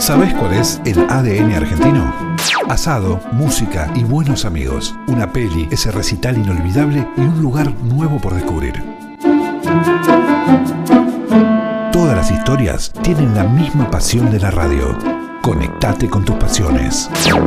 ¿Sabés cuál es el ADN argentino? Asado, música y buenos amigos. Una peli, ese recital inolvidable y un lugar nuevo por descubrir. Todas las historias tienen la misma pasión de la radio. Conectate con tus pasiones.